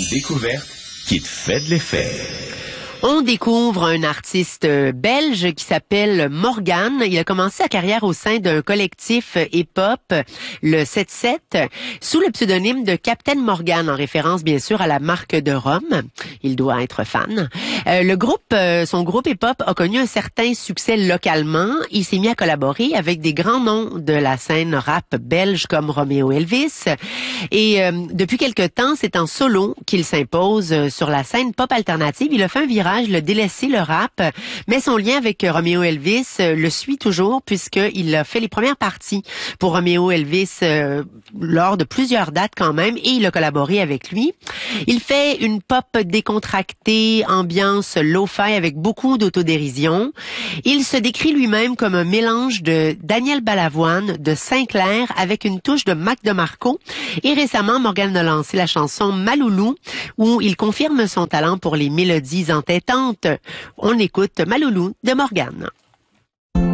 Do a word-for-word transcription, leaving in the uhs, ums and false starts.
découverte qui te fait de l'effet. On découvre un artiste belge qui s'appelle Morgan. Il a commencé sa carrière au sein d'un collectif hip-hop, le sept sept, sous le pseudonyme de Captain Morgan, en référence bien sûr à la marque de rhum. Il doit être fan. Euh, le groupe, euh, son groupe hip-hop a connu un certain succès localement. Il s'est mis à collaborer avec des grands noms de la scène rap belge comme Romeo Elvis. Et euh, depuis quelque temps, c'est en solo qu'il s'impose sur la scène pop alternative. Il a fait un virage, il a délaissé le rap, mais son lien avec Romeo Elvis le suit toujours puisqu'il a fait les premières parties pour Romeo Elvis euh, lors de plusieurs dates quand même, et il a collaboré avec lui. Il fait une pop décontractée, ambiance lo-fi avec beaucoup d'autodérision. Il se décrit lui-même comme un mélange de Daniel Balavoine, de Sinclair avec une touche de Mac DeMarco. Et récemment, Morgan a lancé la chanson Maloulou, où il confirme son talent pour les mélodies entêtantes. On écoute Maloulou de Morgan.